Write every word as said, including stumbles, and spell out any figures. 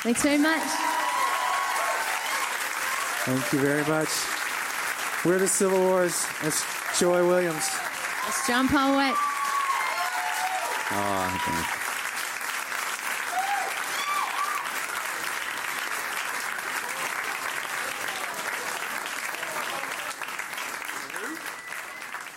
Thanks very much. Thank you very much. We're the Civil Wars. That's Joy Williams. It's John Paul White. Oh, thank you.